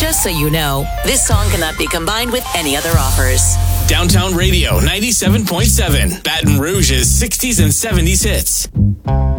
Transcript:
Just so you know, this song cannot be combined with any other offers. Downtown Radio 97.7, Baton Rouge's 60s and 70s hits.